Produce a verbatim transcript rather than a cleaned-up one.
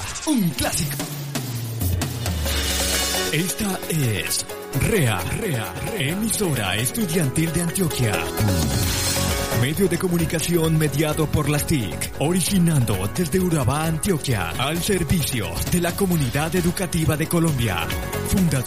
un clásico. Esta es REA, REA, emisora estudiantil de Antioquia. Medio de comunicación mediado por las T I C, originando desde Urabá, Antioquia, al servicio de la comunidad educativa de Colombia. Fundación